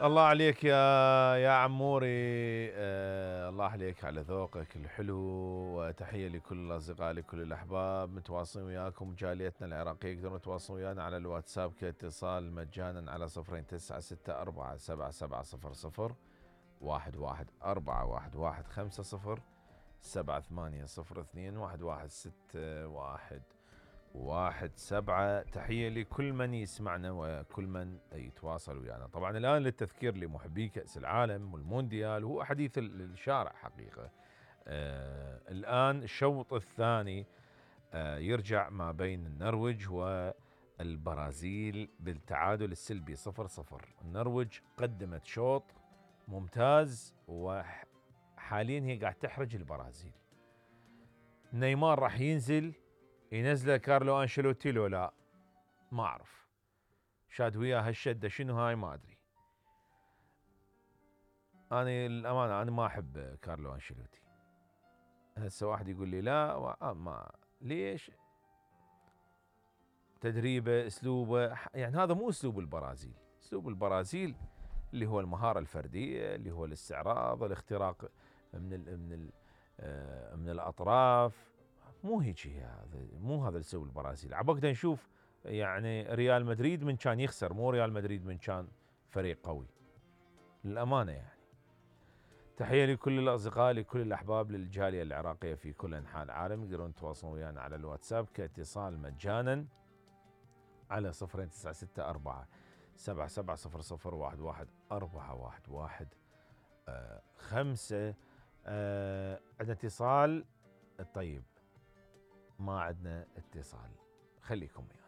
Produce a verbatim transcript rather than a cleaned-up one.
الله عليك يا يا عموري. آه الله عليك على ذوقك الحلو، وتحية لكل الأصدقاء لكل الأحباب. متواصلين وياكم جاليتنا العراقية، يقدرون يتواصلون ويانا على الواتساب كاتصال مجانا على صفرين تسعة ستة أربعة سبعة سبعة صفر صفر واحد واحد أربعة واحد واحد خمسة صفر سبعة ثمانية صفر اثنين واحد واحد ستة واحد واحد سبعة. تحية لكل من يسمعنا وكل من يتواصل ويانا. طبعا الآن للتذكير لمحبي كأس العالم والمونديال، وهو حديث الشارع حقيقة. آه الآن الشوط الثاني آه يرجع ما بين النرويج والبرازيل بالتعادل السلبي صفر صفر. النرويج قدمت شوط ممتاز، وحاليا هي قاعد تحرج البرازيل. نيمار راح ينزل، ينزله كارلو أنشيلوتي لو لا ما أعرف، شاد وياه هالشدة شنو هاي ما أدري. أنا الأمانة أنا ما أحب كارلو أنشيلوتي. هسه واحد يقول لي لا ما ليش، تدريبه أسلوبه، يعني هذا مو أسلوب البرازيل. أسلوب البرازيل اللي هو المهارة الفردية، اللي هو الاستعراض، الاختراق من ال من ال من الأطراف. مو هيك، هذا مو هذا السوي البرازيل. عبقنا نشوف يعني ريال مدريد من كان يخسر، مو ريال مدريد من كان فريق قوي للأمانة. يعني تحية لكل الأصدقاء لكل الأحباب للجالية العراقية في كل أنحاء العالم. يقدرون يتواصلون ويانا على الواتساب كاتصال مجانا على صفرين تسعة ستة أربعة سبعة سبعة صفر صفر واحد واحد أربعة واحد واحد آه خمسة. آه عندنا اتصال؟ طيب ما عندنا اتصال، خليكم ويانا.